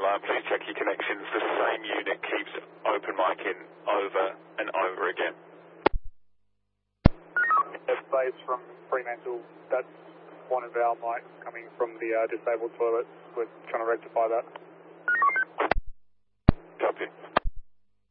line, please check your connections. The same unit keeps open micing over and over again. Base from Fremantle, that's one of our mics coming from the disabled toilet. We're trying to rectify that. Copy.